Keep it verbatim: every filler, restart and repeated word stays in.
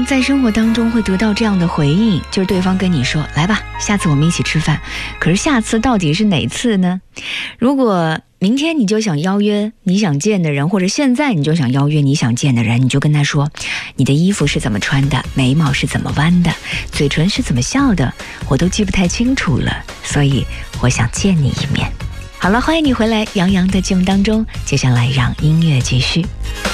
在生活当中会得到这样的回应，就是对方跟你说来吧，下次我们一起吃饭。可是下次到底是哪次呢？如果明天你就想邀约你想见的人，或者现在你就想邀约你想见的人，你就跟他说你的衣服是怎么穿的，眉毛是怎么弯的，嘴唇是怎么笑的，我都记不太清楚了，所以我想见你一面。好了，欢迎你回来杨洋的节目当中，接下来让音乐继续。